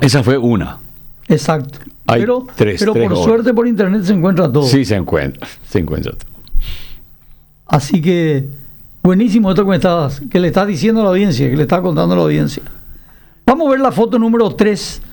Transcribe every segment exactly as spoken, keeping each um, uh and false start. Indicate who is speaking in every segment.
Speaker 1: Esa fue una.
Speaker 2: Exacto.
Speaker 1: Hay
Speaker 2: pero
Speaker 1: tres,
Speaker 2: pero
Speaker 1: tres
Speaker 2: por
Speaker 1: horas.
Speaker 2: suerte por internet se encuentra todo.
Speaker 1: Sí, se encuentra. Se encuentra todo.
Speaker 2: Así que buenísimo esto que me estabas, que le estás diciendo a la audiencia, que le estás contando a la audiencia. Vamos a ver la foto número tres.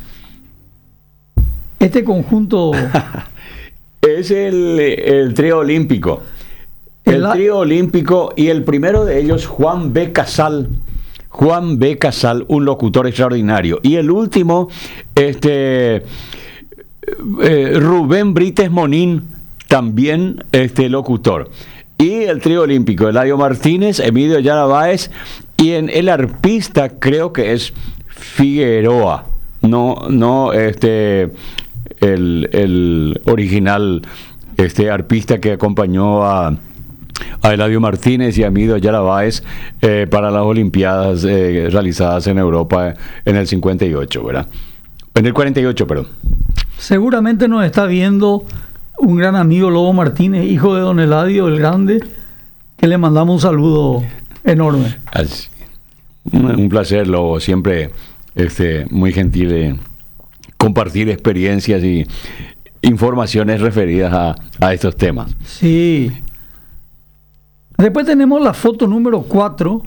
Speaker 2: Este conjunto...
Speaker 1: Es el, el trío olímpico. El
Speaker 2: El-
Speaker 1: trío olímpico, y el primero de ellos, Juan B. Casal. Juan B. Casal, un locutor extraordinario. Y el último, este eh, Rubén Brites Monín, también este locutor. Y el trío olímpico, Eladio Martínez, Emilio Yara Báez, y en el arpista creo que es Figueroa, no, no este el, el original este arpista que acompañó a a Eladio Martínez y a Emilio Yara Báez eh, para las Olimpiadas eh, realizadas en Europa en el cincuenta y ocho, ¿verdad? En el cuarenta y ocho, perdón.
Speaker 2: Seguramente nos está viendo un gran amigo, Lobo Martínez, hijo de don Eladio el Grande, que le mandamos un saludo enorme.
Speaker 1: Así. Un placer, Lobo, siempre este, muy gentil de compartir experiencias y informaciones referidas a, a estos temas.
Speaker 2: Sí. Después tenemos la foto número cuatro.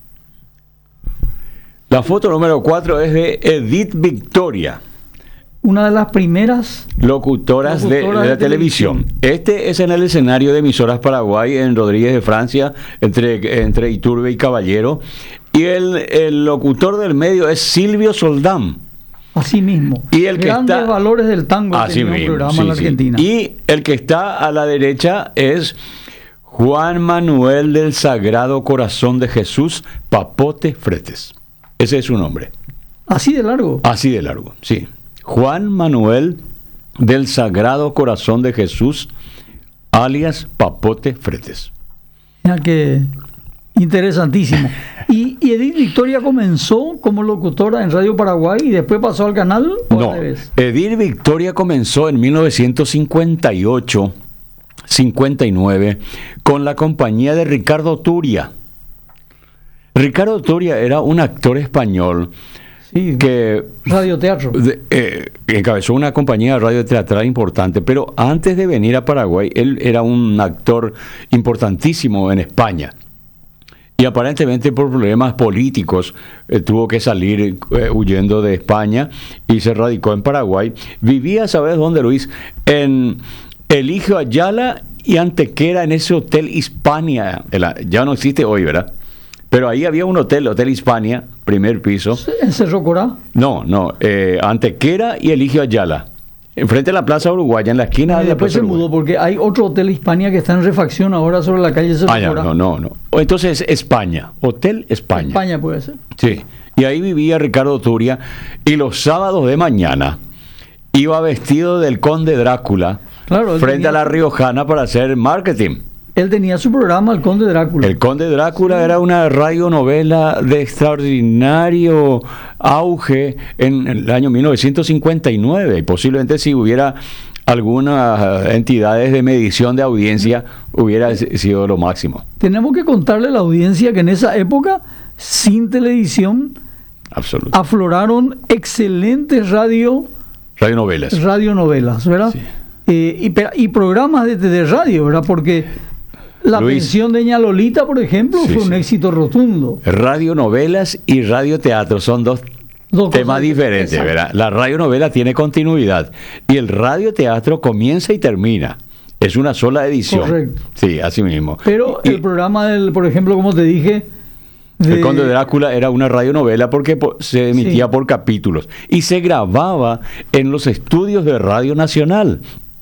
Speaker 1: La foto número cuatro es de Edith Victoria,
Speaker 2: Una de las primeras
Speaker 1: locutoras, de,
Speaker 2: Locutoras
Speaker 1: de la
Speaker 2: de
Speaker 1: televisión. Este es en el escenario de Emisoras Paraguay, en Rodríguez de Francia, entre, entre Iturbe y Caballero. Y el, el locutor del medio es Silvio Soldán.
Speaker 2: así mismo.
Speaker 1: Y el que
Speaker 2: Grandes
Speaker 1: está-
Speaker 2: valores del tango
Speaker 1: Así
Speaker 2: tenía un
Speaker 1: mismo,
Speaker 2: programa
Speaker 1: sí,
Speaker 2: en la
Speaker 1: sí.
Speaker 2: Argentina.
Speaker 1: Y el que está a la derecha es Juan Manuel del Sagrado Corazón de Jesús Papote Fretes. Ese es su nombre.
Speaker 2: Así de largo.
Speaker 1: Así de largo, sí. Juan Manuel del Sagrado Corazón de Jesús, alias Papote Fretes.
Speaker 2: Mira que interesantísimo. Y, y Edith Victoria comenzó como locutora en Radio Paraguay y después pasó al canal. ¿o
Speaker 1: No,
Speaker 2: al revés?
Speaker 1: Edith Victoria comenzó en mil novecientos cincuenta y ocho, cincuenta y nueve con la compañía de Ricardo Turia. Ricardo Turia era un actor español
Speaker 2: Sí,
Speaker 1: que
Speaker 2: radioteatro.
Speaker 1: de- eh, encabezó una compañía de radio teatral importante, pero antes de venir a Paraguay, él era un actor importantísimo en España. Y aparentemente por problemas políticos eh, tuvo que salir eh, huyendo de España y se radicó en Paraguay. Vivía, ¿sabes dónde, Luis? En Eligio Ayala y Antequera, en ese hotel Hispania. El- ya no existe hoy, ¿verdad? Pero ahí había un hotel, Hotel Hispania, primer piso.
Speaker 2: ¿En Cerro Corá?
Speaker 1: No, no, eh, Antequera y Eligio Ayala. Enfrente de la Plaza Uruguaya, en la esquina
Speaker 2: Y
Speaker 1: de la
Speaker 2: después
Speaker 1: Plaza
Speaker 2: se
Speaker 1: Uruguaya.
Speaker 2: mudó porque hay otro hotel Hispania que está en refacción ahora sobre la calle Cerro
Speaker 1: Ah, ya,
Speaker 2: Corá.
Speaker 1: no, no, no. O entonces España, Hotel España.
Speaker 2: España puede ser.
Speaker 1: Sí, y ahí vivía Ricardo Turia, y los sábados de mañana iba vestido del Conde Drácula
Speaker 2: Claro, él
Speaker 1: frente
Speaker 2: tenía-
Speaker 1: a la Riojana para hacer marketing.
Speaker 2: Él tenía su programa, El Conde Drácula.
Speaker 1: El Conde Drácula era una radionovela de extraordinario auge en el año mil novecientos cincuenta y nueve, y posiblemente si hubiera algunas eh, entidades de medición de audiencia hubiera sido lo máximo.
Speaker 2: Tenemos que contarle a la audiencia que en esa época, sin televisión,
Speaker 1: Absoluto.
Speaker 2: afloraron excelentes radio,
Speaker 1: Radionovelas.
Speaker 2: radionovelas, ¿verdad?
Speaker 1: Sí.
Speaker 2: Eh, y, pe- y programas de, de radio, ¿verdad? Porque La
Speaker 1: Luis.
Speaker 2: pensión de Ña Lolita, por ejemplo,
Speaker 1: Sí,
Speaker 2: fue un
Speaker 1: sí.
Speaker 2: éxito rotundo.
Speaker 1: Radionovelas y radioteatro son dos
Speaker 2: Dos
Speaker 1: temas
Speaker 2: cosas
Speaker 1: diferentes,
Speaker 2: exacto.
Speaker 1: ¿verdad? La radionovela tiene continuidad y el radioteatro comienza y termina. Es una sola edición.
Speaker 2: Correcto.
Speaker 1: Sí, así mismo.
Speaker 2: Pero
Speaker 1: Y
Speaker 2: el programa del, por ejemplo, como te dije, de-
Speaker 1: El Conde Drácula era una radionovela porque po- se emitía
Speaker 2: Sí.
Speaker 1: por capítulos y se grababa en los estudios de Radio Nacional,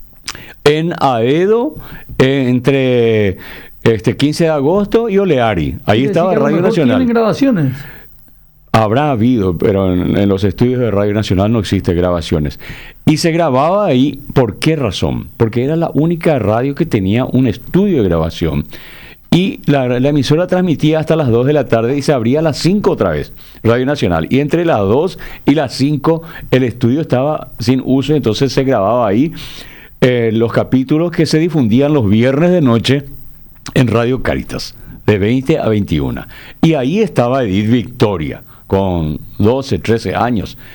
Speaker 1: en Aedo, eh, entre este quince de agosto y Oleari. Ahí
Speaker 2: quiere
Speaker 1: estaba
Speaker 2: decir que a lo
Speaker 1: Radio
Speaker 2: mejor
Speaker 1: Nacional.
Speaker 2: tienen grabaciones.
Speaker 1: Habrá habido, pero en, en los estudios de Radio Nacional no existen grabaciones. Y se grababa ahí, ¿por qué razón? Porque era la única radio que tenía un estudio de grabación. Y la, la emisora transmitía hasta las dos de la tarde y se abría a las cinco otra vez, Radio Nacional. Y entre las dos y las cinco el estudio estaba sin uso, entonces se grababa ahí eh, los capítulos que se difundían los viernes de noche en Radio Cáritas, de veinte a veintiuna. Y ahí estaba Edith Victoria, con doce, trece años.